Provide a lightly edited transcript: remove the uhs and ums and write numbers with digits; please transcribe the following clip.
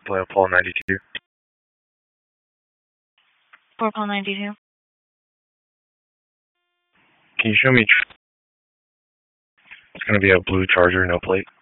Play Paul 92. For Paul 92. Can you show me? It's going to be a blue Charger, no plate.